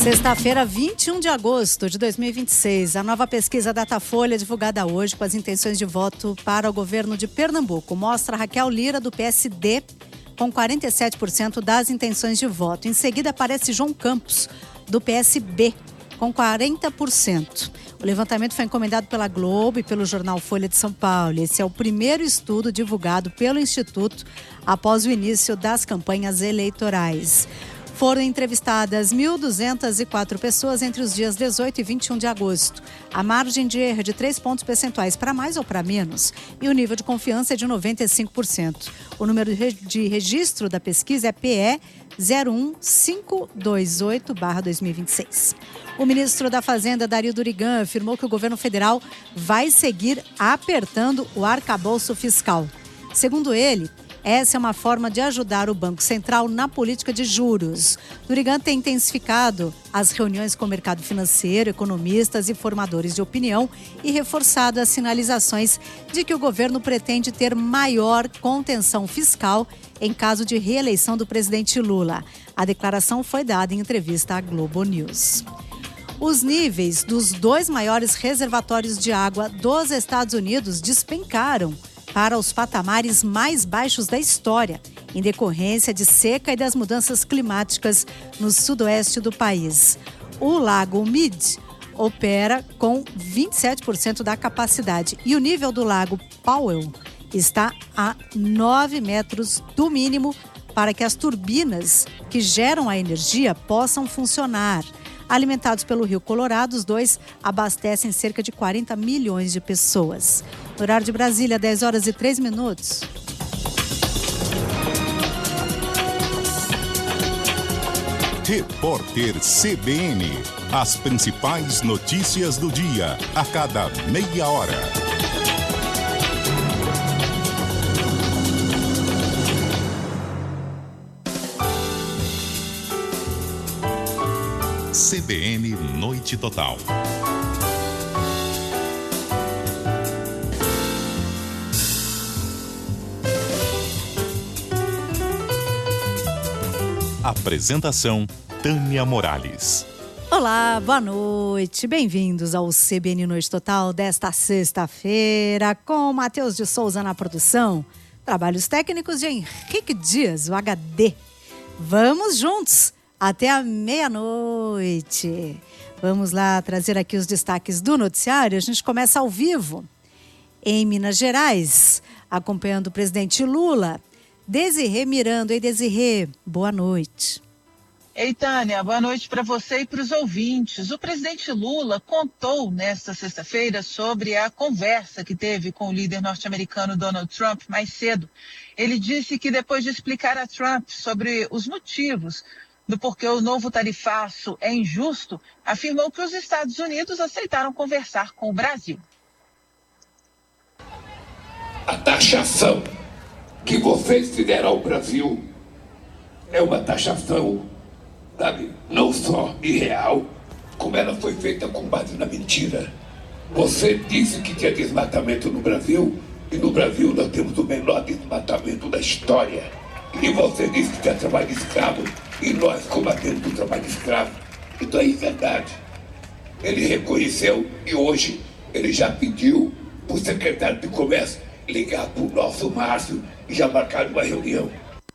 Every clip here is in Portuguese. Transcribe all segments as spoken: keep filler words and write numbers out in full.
Sexta-feira, vinte e um de agosto de dois mil e vinte e seis, a nova pesquisa Datafolha, divulgada hoje com as intenções de voto para o governo de Pernambuco, mostra Raquel Lira, do P S D, com quarenta e sete por cento das intenções de voto. Em seguida, aparece João Campos, do P S B, com quarenta por cento. O levantamento foi encomendado pela Globo e pelo jornal Folha de São Paulo. Esse é o primeiro estudo divulgado pelo Instituto após o início das campanhas eleitorais. Foram entrevistadas mil duzentas e quatro pessoas entre os dias dezoito e vinte e um de agosto. A margem de erro é de três pontos percentuais para mais ou para menos e o nível de confiança é de noventa e cinco por cento. O número de registro da pesquisa é P E zero um cinco dois oito barra dois mil e vinte e seis. O ministro da Fazenda, Dario Durigan, afirmou que o governo federal vai seguir apertando o arcabouço fiscal. Segundo ele, essa é uma forma de ajudar o Banco Central na política de juros. Durigan tem intensificado as reuniões com o mercado financeiro, economistas e formadores de opinião e reforçado as sinalizações de que o governo pretende ter maior contenção fiscal em caso de reeleição do presidente Lula. A declaração foi dada em entrevista à Globo News. Os níveis dos dois maiores reservatórios de água dos Estados Unidos despencaram para os patamares mais baixos da história, em decorrência de seca e das mudanças climáticas no sudoeste do país. O Lago Mead opera com vinte e sete por cento da capacidade e o nível do Lago Powell está a nove metros do mínimo para que as turbinas que geram a energia possam funcionar. Alimentados pelo Rio Colorado, os dois abastecem cerca de quarenta milhões de pessoas. No horário de Brasília, dez horas e três minutos. Repórter C B N. As principais notícias do dia, a cada meia hora. C B N Noite Total. Apresentação Tânia Morales. Olá, boa noite. Bem-vindos ao C B N Noite Total desta sexta-feira, com Matheus de Souza na produção, trabalhos técnicos de Henrique Dias, o H D. Vamos juntos até a meia-noite. Vamos lá trazer aqui os destaques do noticiário. A gente começa ao vivo em Minas Gerais, acompanhando o presidente Lula. Desirê Miranda. Ei, Desirê, boa noite. Ei, Tânia, boa noite para você e para os ouvintes. O presidente Lula contou nesta sexta-feira sobre a conversa que teve com o líder norte-americano Donald Trump mais cedo. Ele disse que depois de explicar a Trump sobre os motivos do porquê o novo tarifaço é injusto, afirmou que os Estados Unidos aceitaram conversar com o Brasil. A taxação que vocês fizeram ao Brasil é uma taxação, sabe, não só irreal, como ela foi feita com base na mentira. Você disse que tinha desmatamento no Brasil, e no Brasil nós temos o menor desmatamento da história. E você disse que tinha trabalho escravo, e nós combatemos o trabalho escravo. Então é verdade. Ele reconheceu e hoje ele já pediu para o secretário de Comércio ligar para o nosso Márcio e já marcar uma reunião.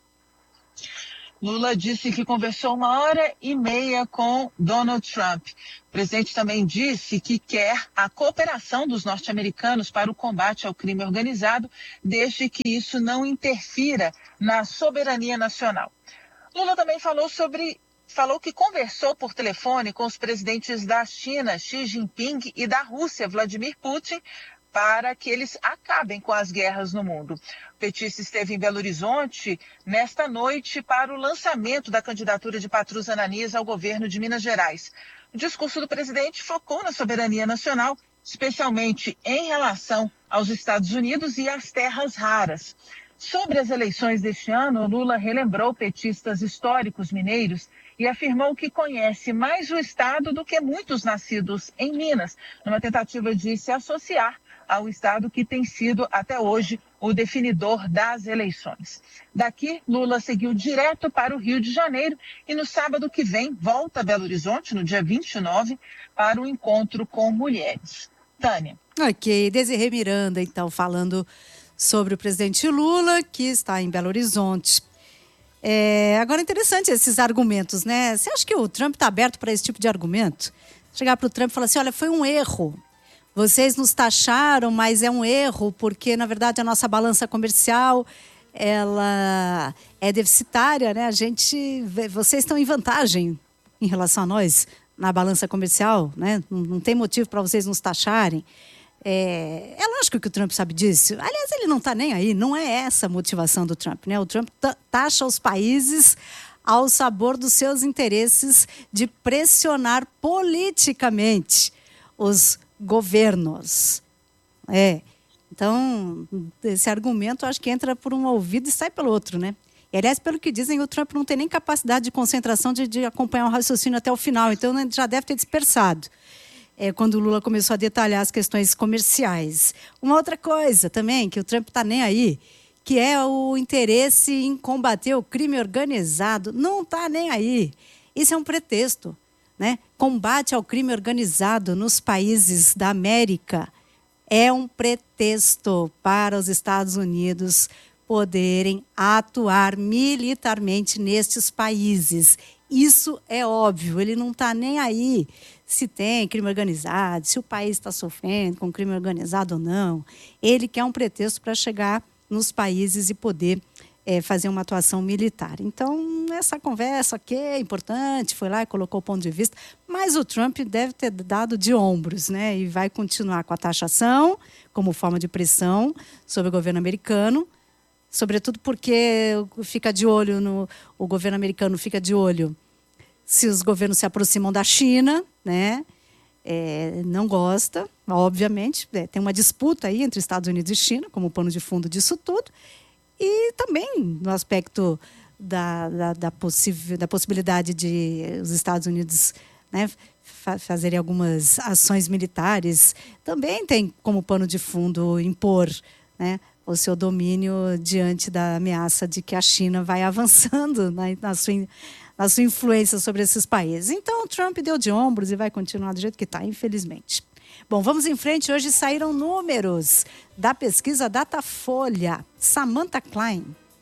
Lula disse que conversou uma hora e meia com Donald Trump. O presidente também disse que quer a cooperação dos norte-americanos para o combate ao crime organizado, desde que isso não interfira na soberania nacional. Lula também falou sobre, falou que conversou por telefone com os presidentes da China, Xi Jinping, e da Rússia, Vladimir Putin, para que eles acabem com as guerras no mundo. O petista esteve em Belo Horizonte nesta noite para o lançamento da candidatura de Patrus Ananias ao governo de Minas Gerais. O discurso do presidente focou na soberania nacional, especialmente em relação aos Estados Unidos e às terras raras. Sobre as eleições deste ano, Lula relembrou petistas históricos mineiros e afirmou que conhece mais o estado do que muitos nascidos em Minas, numa tentativa de se associar ao estado que tem sido até hoje o definidor das eleições. Daqui, Lula seguiu direto para o Rio de Janeiro e no sábado que vem volta a Belo Horizonte, no dia vinte e nove, para o encontro com mulheres. Tânia. Ok, Desirê Miranda, então, falando sobre o presidente Lula, que está em Belo Horizonte. É, agora, interessante esses argumentos, né? Você acha que o Trump está aberto para esse tipo de argumento? Chegar para o Trump e falar assim, olha, foi um erro. Vocês nos taxaram, mas é um erro, porque, na verdade, a nossa balança comercial, ela é deficitária, né? A gente, vocês estão em vantagem em relação a nós na balança comercial, né? Não, não tem motivo para vocês nos taxarem. É, é lógico que o Trump sabe disso. Aliás, ele não está nem aí. Não é essa a motivação do Trump, né? O Trump taxa os países ao sabor dos seus interesses de pressionar politicamente os governos. É. Então, esse argumento acho que entra por um ouvido e sai pelo outro, né? E, aliás, pelo que dizem, o Trump não tem nem capacidade de concentração de, de acompanhar o raciocínio até o final. Então, já deve ter dispersado. É, quando o Lula começou a detalhar as questões comerciais. Uma outra coisa também, que o Trump está nem aí, que é o interesse em combater o crime organizado. Não está nem aí. Isso é um pretexto, né? Combate ao crime organizado nos países da América é um pretexto para os Estados Unidos poderem atuar militarmente nestes países. Isso é óbvio, ele não está nem aí se tem crime organizado, se o país está sofrendo com crime organizado ou não. Ele quer um pretexto para chegar nos países e poder é, fazer uma atuação militar. Então, essa conversa aqui é importante, foi lá e colocou o ponto de vista, mas o Trump deve ter dado de ombros, né? E vai continuar com a taxação como forma de pressão sobre o governo americano, sobretudo porque fica de olho no, o governo americano fica de olho se os governos se aproximam da China, né? É, não gosta, obviamente. É, tem uma disputa aí entre Estados Unidos e China, como pano de fundo disso tudo. E também no aspecto da, da, da, possível, da possibilidade de os Estados Unidos, né, fa- fazerem algumas ações militares. Também tem como pano de fundo impor, né, o seu domínio diante da ameaça de que a China vai avançando na, na, sua, na sua influência sobre esses países. Então, o Trump deu de ombros e vai continuar do jeito que está, infelizmente. Bom, vamos em frente. Hoje saíram números da pesquisa Datafolha. Samantha Klein.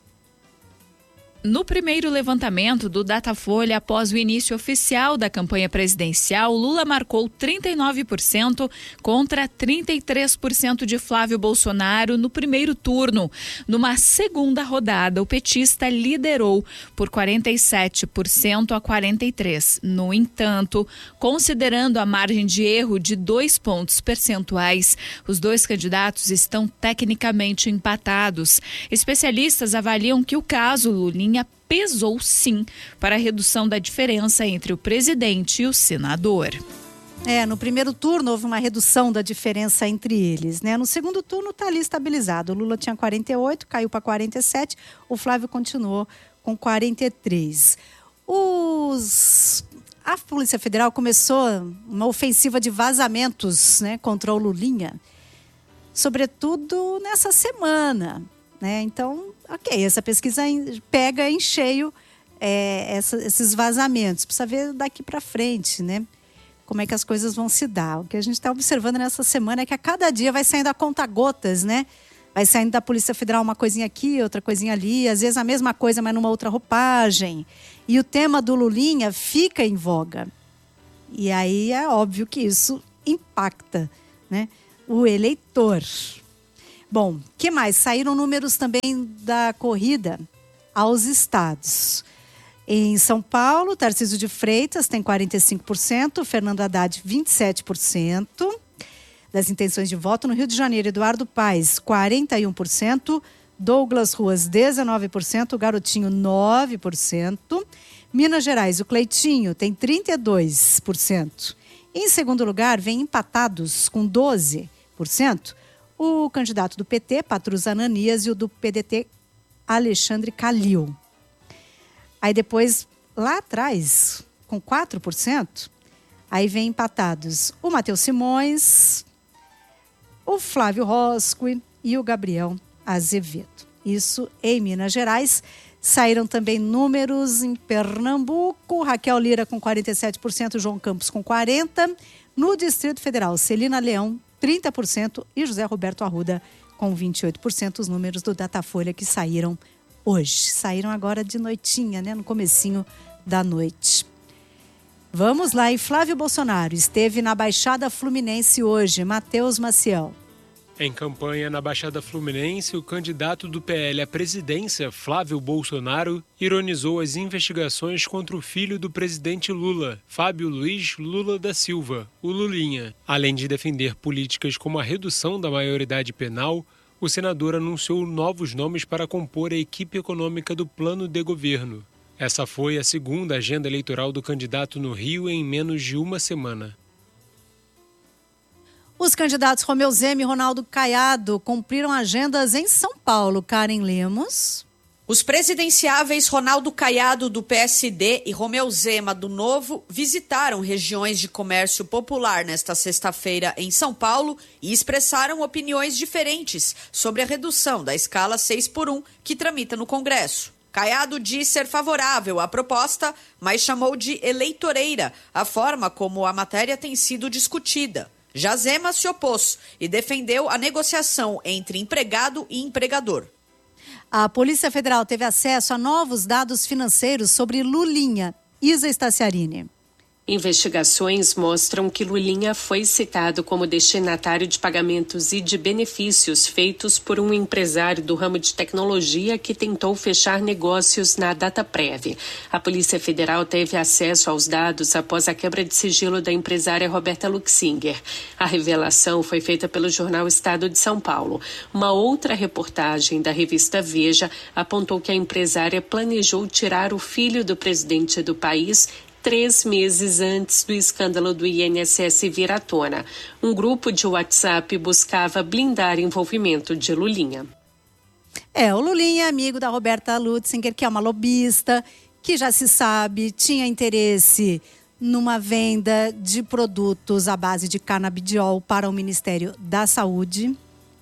No primeiro levantamento do Datafolha, após o início oficial da campanha presidencial, Lula marcou trinta e nove por cento contra trinta e três por cento de Flávio Bolsonaro no primeiro turno. Numa segunda rodada, o petista liderou por quarenta e sete por cento a quarenta e três por cento. No entanto, considerando a margem de erro de dois pontos percentuais, os dois candidatos estão tecnicamente empatados. Especialistas avaliam que o caso Lulinha pesou sim para a redução da diferença entre o presidente e o senador. É, no primeiro turno houve uma redução da diferença entre eles, né? No segundo turno está ali estabilizado. O Lula tinha quarenta e oito, caiu para quarenta e sete, o Flávio continuou com quarenta e três. Os... A Polícia Federal começou uma ofensiva de vazamentos, né, contra o Lulinha, sobretudo nessa semana, né? Então, ok, essa pesquisa pega em cheio é, essa, esses vazamentos. Precisa ver daqui para frente, né? Como é que as coisas vão se dar. O que a gente está observando nessa semana é que a cada dia vai saindo a conta-gotas, né? Vai saindo da Polícia Federal uma coisinha aqui, outra coisinha ali, às vezes a mesma coisa, mas numa outra roupagem. E o tema do Lulinha fica em voga. E aí é óbvio que isso impacta, né, o eleitor. Bom, o que mais? Saíram números também da corrida aos estados. Em São Paulo, Tarcísio de Freitas tem quarenta e cinco por cento, Fernando Haddad vinte e sete por cento das intenções de voto. No Rio de Janeiro, Eduardo Paes, quarenta e um por cento, Douglas Ruas, dezenove por cento, o Garotinho, nove por cento. Minas Gerais, o Cleitinho tem trinta e dois por cento. Em segundo lugar, vem empatados com doze por cento. O candidato do P T, Patrus Ananias, e o do P D T, Alexandre Calil. Aí depois, lá atrás, com quatro por cento, aí vem empatados o Matheus Simões, o Flávio Roscoe e o Gabriel Azevedo. Isso em Minas Gerais. Saíram também números em Pernambuco, Raquel Lira com quarenta e sete por cento, João Campos com quarenta por cento. No Distrito Federal, Celina Leão, trinta por cento e José Roberto Arruda com vinte e oito por cento. Os números do Datafolha que saíram hoje. Saíram agora de noitinha, né? No comecinho da noite. Vamos lá, e Flávio Bolsonaro esteve na Baixada Fluminense hoje. Matheus Maciel. Em campanha na Baixada Fluminense, o candidato do P L à presidência, Flávio Bolsonaro, ironizou as investigações contra o filho do presidente Lula, Fábio Luiz Lula da Silva, o Lulinha. Além de defender políticas como a redução da maioridade penal, o senador anunciou novos nomes para compor a equipe econômica do plano de governo. Essa foi a segunda agenda eleitoral do candidato no Rio em menos de uma semana. Os candidatos Romeu Zema e Ronaldo Caiado cumpriram agendas em São Paulo. Karen Lemos. Os presidenciáveis Ronaldo Caiado, do P S D, e Romeu Zema, do Novo, visitaram regiões de comércio popular nesta sexta-feira em São Paulo e expressaram opiniões diferentes sobre a redução da escala seis por um que tramita no Congresso. Caiado diz ser favorável à proposta, mas chamou de eleitoreira a forma como a matéria tem sido discutida. Já Zema se opôs e defendeu a negociação entre empregado e empregador. A Polícia Federal teve acesso a novos dados financeiros sobre Lulinha. Isa Staciarini. Investigações mostram que Lulinha foi citado como destinatário de pagamentos e de benefícios feitos por um empresário do ramo de tecnologia que tentou fechar negócios na Dataprev. A Polícia Federal teve acesso aos dados após a quebra de sigilo da empresária Roberta Luxinger. A revelação foi feita pelo jornal Estado de São Paulo. Uma outra reportagem da revista Veja apontou que a empresária planejou tirar o filho do presidente do país três meses antes do escândalo do I N S S vir à tona. Um grupo de WhatsApp buscava blindar envolvimento de Lulinha. É, o Lulinha é amigo da Roberta Luxinger, que é uma lobista, que já se sabe, tinha interesse numa venda de produtos à base de canabidiol para o Ministério da Saúde.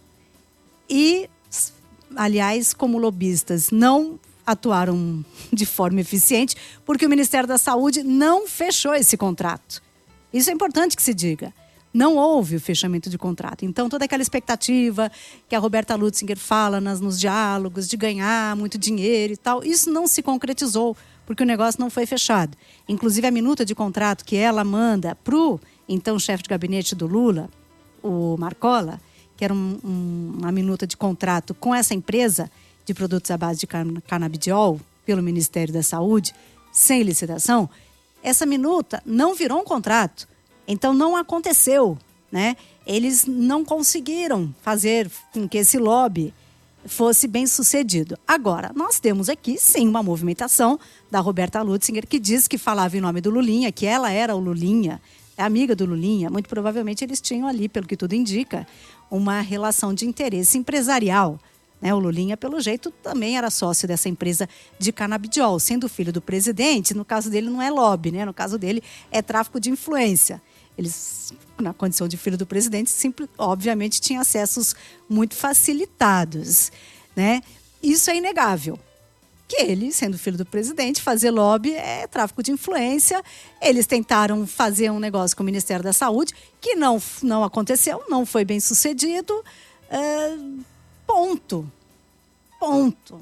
E, aliás, como lobistas, não atuaram de forma eficiente, porque o Ministério da Saúde não fechou esse contrato. Isso é importante que se diga. Não houve o fechamento de contrato. Então, toda aquela expectativa que a Roberta Luxinger fala nas, nos diálogos de ganhar muito dinheiro e tal, isso não se concretizou, porque o negócio não foi fechado. Inclusive, a minuta de contrato que ela manda para o então chefe de gabinete do Lula, o Marcola, que era um, um, uma minuta de contrato com essa empresa de produtos à base de canabidiol pelo Ministério da Saúde, sem licitação, essa minuta não virou um contrato. Então, não aconteceu, né? Eles não conseguiram fazer com que esse lobby fosse bem sucedido. Agora, nós temos aqui, sim, uma movimentação da Roberta Luxinger, que diz que falava em nome do Lulinha, que ela era o Lulinha, é amiga do Lulinha. Muito provavelmente eles tinham ali, pelo que tudo indica, uma relação de interesse empresarial. O Lulinha, pelo jeito, também era sócio dessa empresa de canabidiol. Sendo filho do presidente, no caso dele não é lobby, né? No caso dele é tráfico de influência. Eles, na condição de filho do presidente, simples, obviamente tinham acessos muito facilitados, né? Isso é inegável. Que ele, sendo filho do presidente, fazer lobby é tráfico de influência. Eles tentaram fazer um negócio com o Ministério da Saúde, que não, não aconteceu, não foi bem sucedido. É... Ponto. Ponto.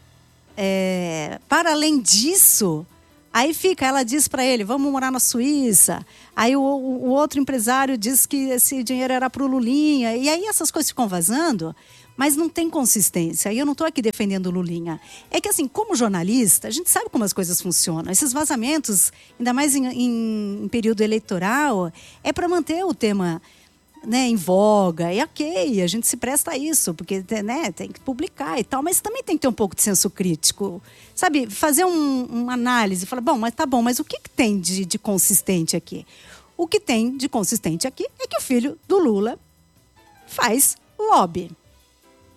É, para além disso, aí fica, ela diz para ele, vamos morar na Suíça. Aí o, o outro empresário diz que esse dinheiro era para o Lulinha. E aí essas coisas ficam vazando, mas não tem consistência. E eu não estou aqui defendendo o Lulinha. É que assim, como jornalista, a gente sabe como as coisas funcionam. Esses vazamentos, ainda mais em, em, em período eleitoral, é para manter o tema, né, em voga, e ok, a gente se presta a isso, porque, né, tem que publicar e tal, mas também tem que ter um pouco de senso crítico, sabe, fazer um, uma análise, falar, bom, mas tá bom, mas o que, que tem de, de consistente aqui? O que tem de consistente aqui é que o filho do Lula faz lobby.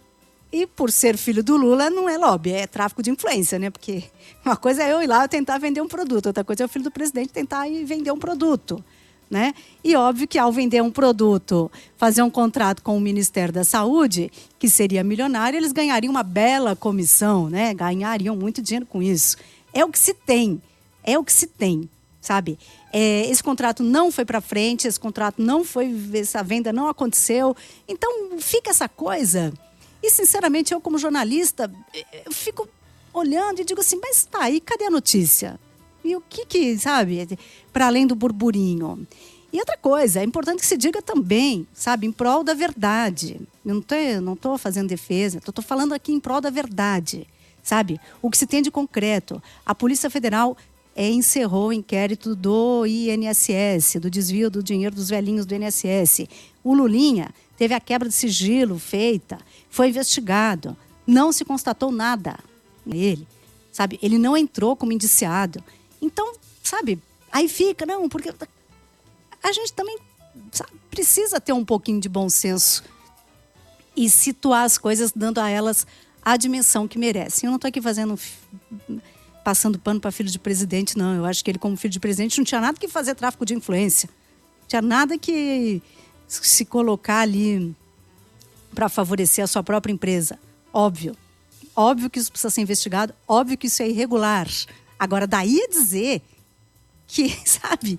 E por ser filho do Lula, não é lobby, é tráfico de influência, né? Porque uma coisa é eu ir lá tentar vender um produto, outra coisa é o filho do presidente tentar ir vender um produto, né? E óbvio que ao vender um produto, fazer um contrato com o Ministério da Saúde, que seria milionário, eles ganhariam uma bela comissão, né? Ganhariam muito dinheiro com isso. É o que se tem, é o que se tem, sabe? É, esse contrato não foi para frente, esse contrato não foi, essa venda não aconteceu. Então fica essa coisa. E sinceramente, eu como jornalista, eu fico olhando e digo assim, mas tá aí, cadê a notícia? E o que que, sabe, para além do burburinho? E outra coisa, é importante que se diga também, sabe, em prol da verdade. Eu não tô, não tô fazendo defesa, estou falando aqui em prol da verdade, sabe? O que se tem de concreto. A Polícia Federal é, encerrou o inquérito do I N S S, do desvio do dinheiro dos velhinhos do I N S S. O Lulinha teve a quebra de sigilo feita, foi investigado, não se constatou nada nele, sabe? Ele não entrou como indiciado. Então, sabe, aí fica, não, porque a gente também, sabe, precisa ter um pouquinho de bom senso e situar as coisas, dando a elas a dimensão que merecem. Eu não estou aqui fazendo, passando pano para filho de presidente, não. Eu acho que ele, como filho de presidente, não tinha nada que fazer tráfico de influência. Não tinha nada que se colocar ali para favorecer a sua própria empresa. Óbvio. Óbvio que isso precisa ser investigado. Óbvio que isso é irregular. Agora, daí a dizer que, sabe,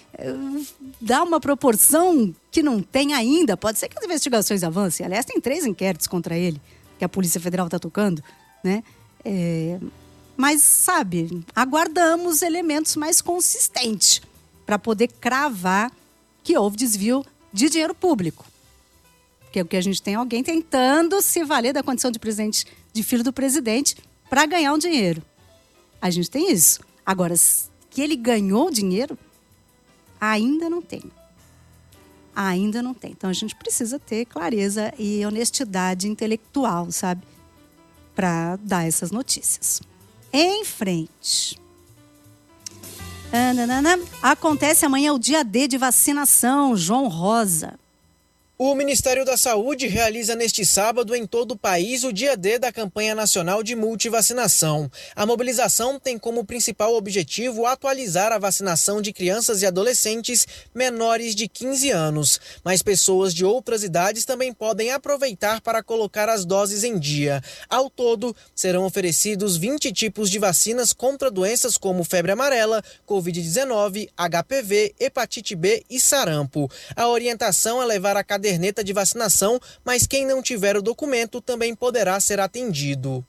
dá uma proporção que não tem ainda. Pode ser que as investigações avancem. Aliás, tem três inquéritos contra ele, que a Polícia Federal está tocando, né? É, mas, sabe, aguardamos elementos mais consistentes para poder cravar que houve desvio de dinheiro público. Porque o que a gente tem é alguém tentando se valer da condição de presidente, de filho do presidente, para ganhar um dinheiro. A gente tem isso. Agora, que ele ganhou dinheiro, ainda não tem. Ainda não tem. Então, a gente precisa ter clareza e honestidade intelectual, sabe? Para dar essas notícias. Em frente. Ananana. Acontece amanhã o dia D de vacinação, João Rosa. O Ministério da Saúde realiza neste sábado em todo o país o dia D da campanha nacional de multivacinação. A mobilização tem como principal objetivo atualizar a vacinação de crianças e adolescentes menores de quinze anos. Mas pessoas de outras idades também podem aproveitar para colocar as doses em dia. Ao todo, serão oferecidos vinte tipos de vacinas contra doenças como febre amarela, covid dezenove, H P V, hepatite B e sarampo. A orientação é levar a caderneta de vacinação, mas quem não tiver o documento também poderá ser atendido.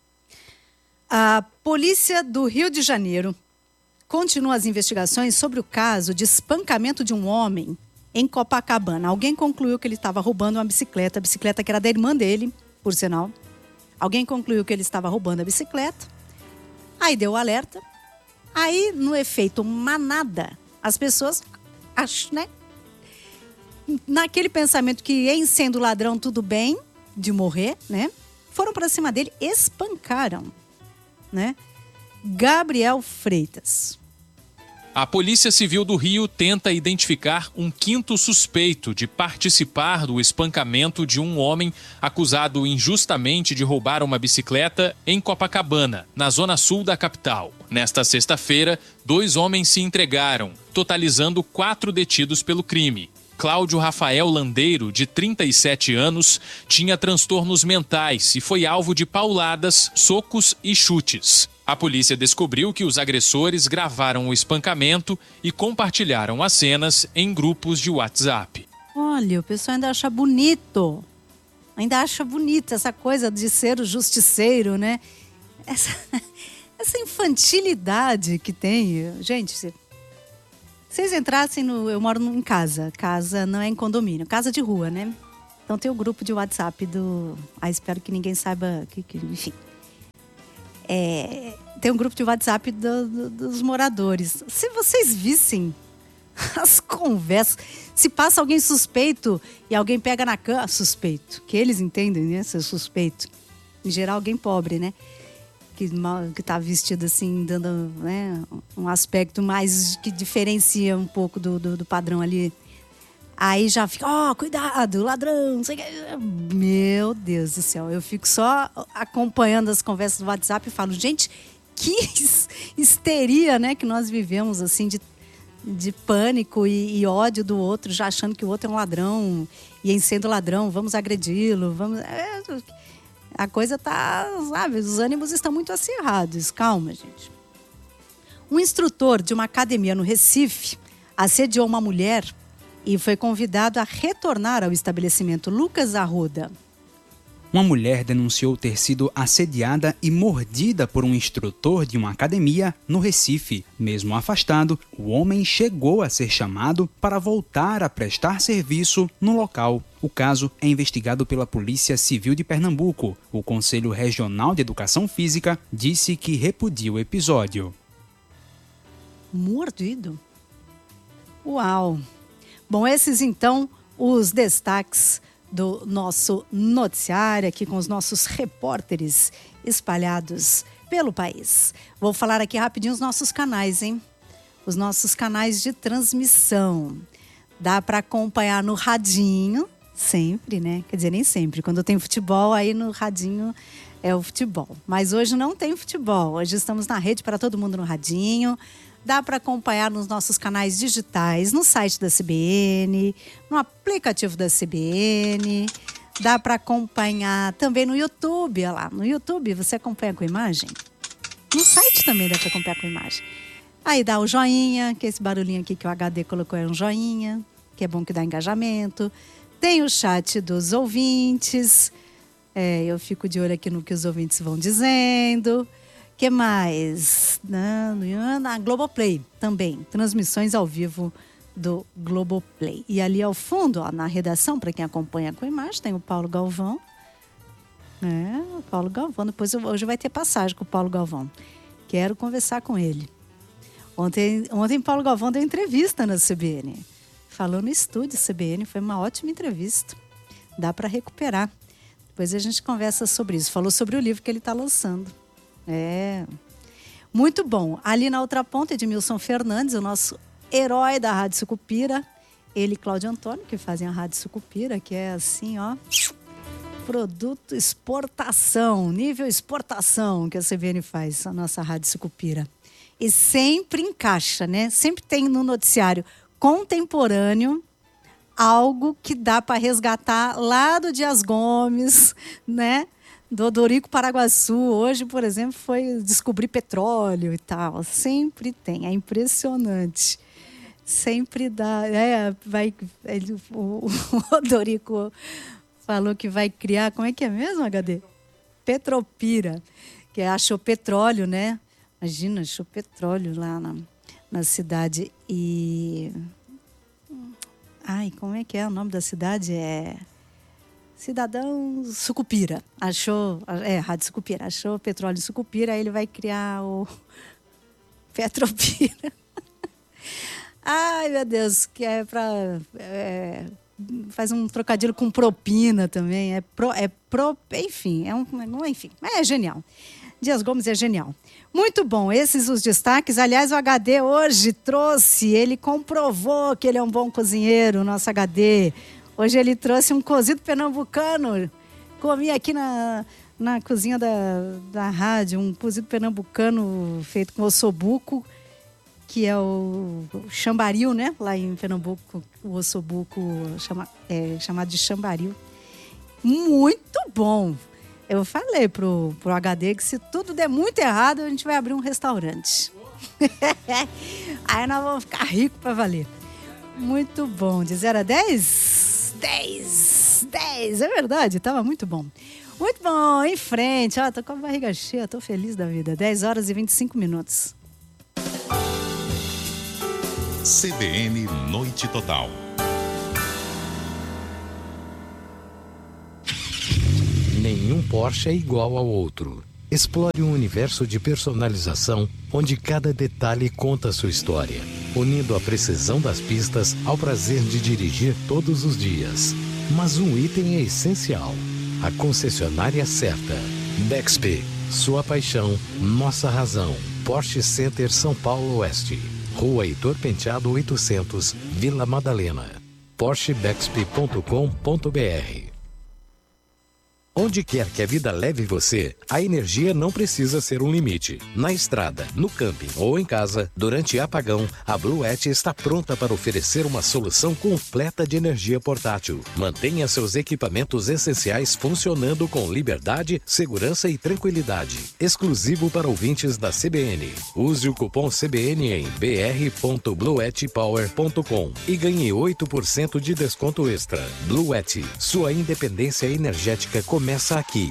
A Polícia do Rio de Janeiro continua as investigações sobre o caso de espancamento de um homem em Copacabana. Alguém concluiu que ele estava roubando uma bicicleta, a bicicleta que era da irmã dele, por sinal. Alguém concluiu que ele estava roubando a bicicleta, aí deu o alerta. Aí, no efeito manada, as pessoas acham, né? Naquele pensamento que, em sendo ladrão, tudo bem de morrer, né? Foram para cima dele, espancaram, né? Gabriel Freitas. A Polícia Civil do Rio tenta identificar um quinto suspeito de participar do espancamento de um homem acusado injustamente de roubar uma bicicleta em Copacabana, na zona sul da capital. Nesta sexta-feira, dois homens se entregaram, totalizando quatro detidos pelo crime. Cláudio Rafael Landeiro, de trinta e sete anos, tinha transtornos mentais e foi alvo de pauladas, socos e chutes. A polícia descobriu que os agressores gravaram o espancamento e compartilharam as cenas em grupos de WhatsApp. Olha, o pessoal ainda acha bonito. Ainda acha bonita essa coisa de ser o justiceiro, né? Essa, essa infantilidade que tem. Gente, se vocês entrassem no... Eu moro em casa. Casa não é em condomínio. Casa de rua, né? Então tem o grupo de WhatsApp do... Ah, espero que ninguém saiba... Que, que, enfim. É, tem um grupo de WhatsApp do, do, dos moradores. Se vocês vissem as conversas... Se passa alguém suspeito e alguém pega na cama... Suspeito. Que eles entendem, né? Ser suspeito. Em geral, alguém pobre, né? Que, que tá vestido assim, dando, né, um aspecto mais que diferencia um pouco do, do, do padrão ali. Aí já fica, ó, oh, cuidado, ladrão, não sei o que. Meu Deus do céu, eu fico só acompanhando as conversas do WhatsApp e falo, gente, que histeria, né, que nós vivemos, assim, de, de pânico e, e ódio do outro, já achando que o outro é um ladrão, e em sendo ladrão, vamos agredi-lo, vamos... É, a coisa tá, sabe, os ânimos estão muito acirrados, calma, gente. Um instrutor de uma academia no Recife assediou uma mulher e foi convidado a retornar ao estabelecimento. Lucas Arruda. Uma mulher denunciou ter sido assediada e mordida por um instrutor de uma academia no Recife. Mesmo afastado, o homem chegou a ser chamado para voltar a prestar serviço no local. O caso é investigado pela Polícia Civil de Pernambuco. O Conselho Regional de Educação Física disse que repudia o episódio. Mordido? Uau! Bom, esses então os destaques do nosso noticiário aqui com os nossos repórteres espalhados pelo país. Vou falar aqui rapidinho os nossos canais, hein? Os nossos canais de transmissão. Dá para acompanhar no radinho, sempre, né? Quer dizer, nem sempre. Quando tem futebol, aí no radinho é o futebol. Mas hoje não tem futebol. Hoje estamos na rede para todo mundo no radinho. Dá para acompanhar nos nossos canais digitais, no site da C B N, no aplicativo da C B N. Dá para acompanhar também no YouTube, olha lá. No YouTube você acompanha com imagem. No site também dá para acompanhar com imagem. Aí dá o joinha, que esse barulhinho aqui que o H D colocou é um joinha, que é bom que dá engajamento. Tem o chat dos ouvintes. É, eu fico de olho aqui no que os ouvintes vão dizendo. O que mais? Na, na Globoplay também. Transmissões ao vivo do Globoplay. E ali ao fundo, ó, na redação, para quem acompanha com imagem, tem o Paulo Galvão. É, o Paulo Galvão. Depois hoje vai ter passagem com o Paulo Galvão. Quero conversar com ele. Ontem, ontem Paulo Galvão deu entrevista na C B N. Falou no estúdio C B N. Foi uma ótima entrevista. Dá para recuperar. Depois a gente conversa sobre isso. Falou sobre o livro que ele está lançando. É, muito bom. Ali na outra ponta, Edmilson Fernandes, o nosso herói da Rádio Sucupira. Ele e Cláudio Antônio, que fazem a Rádio Sucupira, que é assim, ó, produto exportação, nível exportação que a C B N faz, a nossa Rádio Sucupira. E sempre encaixa, né? Sempre tem no noticiário contemporâneo algo que dá para resgatar lá do Dias Gomes, né? Do Odorico Paraguaçu. Hoje, por exemplo, foi descobrir petróleo e tal. Sempre tem, é impressionante. Sempre dá. É, vai, ele, o, o Odorico falou que vai criar, como é que é mesmo, H D? Petropira, que achou petróleo, né? Imagina, achou petróleo lá na, na cidade. E. Ai, como é que é o nome da cidade? É. Cidadão Sucupira, achou, é, Rádio Sucupira, achou petróleo Sucupira, aí ele vai criar o Petropira. Ai, meu Deus, que é para é, faz um trocadilho com propina também, é pro, é pro, enfim, é um, enfim, é genial. Dias Gomes é genial. Muito bom, esses os destaques. Aliás, o H D hoje trouxe, ele comprovou que ele é um bom cozinheiro, o nosso H D. Hoje ele trouxe um cozido pernambucano. Comi aqui na, na cozinha da, da rádio, um cozido pernambucano feito com ossobuco, que é o, o chambaril, né? Lá em Pernambuco, o ossobuco chama, é chamado de chambaril. Muito bom! Eu falei pro, pro H D que se tudo der muito errado, a gente vai abrir um restaurante. Aí nós vamos ficar ricos para valer. Muito bom. De zero a dez? dez, dez, é verdade, estava muito bom. Muito bom, em frente, ó, tô com a barriga cheia, tô feliz da vida. dez horas e vinte e cinco minutos. C B N Noite Total. Nenhum Porsche é igual ao outro. Explore um universo de personalização onde cada detalhe conta a sua história, unindo a precisão das pistas ao prazer de dirigir todos os dias. Mas um item é essencial: a concessionária certa. Dexp, sua paixão, nossa razão. Porsche Center São Paulo Oeste, Rua Heitor Penteado oitocentos, Vila Madalena. porsche bexp ponto com ponto br. Onde quer que a vida leve você, a energia não precisa ser um limite. Na estrada, no camping ou em casa, durante apagão, a Bluet está pronta para oferecer uma solução completa de energia portátil. Mantenha seus equipamentos essenciais funcionando com liberdade, segurança e tranquilidade. Exclusivo para ouvintes da C B N. Use o cupom C B N em b r ponto bluet power ponto com e ganhe oito por cento de desconto extra. Bluet, sua independência energética começa Começa aqui.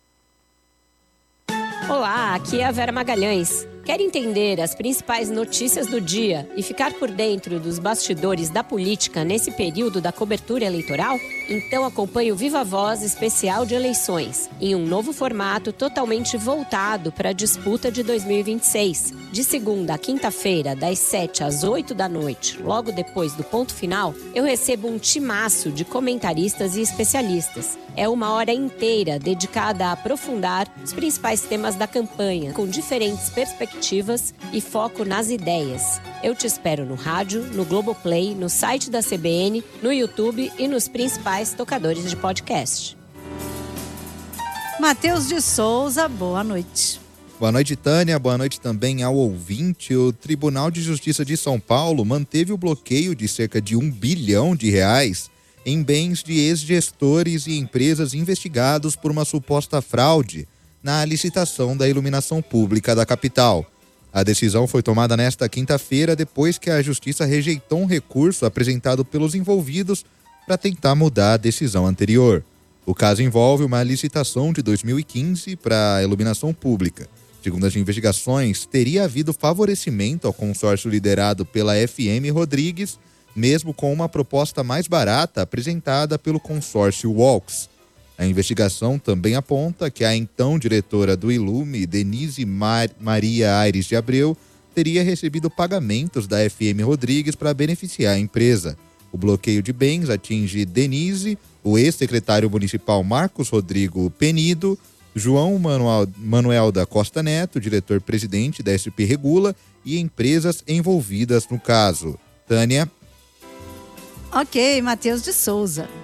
Olá, aqui é a Vera Magalhães. Quer entender as principais notícias do dia e ficar por dentro dos bastidores da política nesse período da cobertura eleitoral? Então acompanhe o Viva Voz especial de eleições, em um novo formato totalmente voltado para a disputa de dois mil e vinte e seis. De segunda a quinta-feira, das sete às oito da noite, logo depois do ponto final, eu recebo um timaço de comentaristas e especialistas. É uma hora inteira dedicada a aprofundar os principais temas da campanha, com diferentes perspectivas e foco nas ideias. Eu te espero no rádio, no Globoplay, no site da C B N, no YouTube e nos principais tocadores de podcast. Matheus de Souza, boa noite. Boa noite, Tânia. Boa noite também ao ouvinte. O Tribunal de Justiça de São Paulo manteve o bloqueio de cerca de um bilhão de reais em bens de ex-gestores e empresas investigados por uma suposta fraude na licitação da iluminação pública da capital. A decisão foi tomada nesta quinta-feira, depois que a Justiça rejeitou um recurso apresentado pelos envolvidos para tentar mudar a decisão anterior. O caso envolve uma licitação de dois mil e quinze para a iluminação pública. Segundo as investigações, teria havido favorecimento ao consórcio liderado pela F M Rodrigues, mesmo com uma proposta mais barata apresentada pelo consórcio Walks. A investigação também aponta que a então diretora do Ilume, Denise Mar- Maria Aires de Abreu, teria recebido pagamentos da F M Rodrigues para beneficiar a empresa. O bloqueio de bens atinge Denise, o ex-secretário municipal Marcos Rodrigo Penido, João Manuel, Manuel da Costa Neto, diretor-presidente da S P Regula, e empresas envolvidas no caso. Tânia. Ok, Matheus de Souza.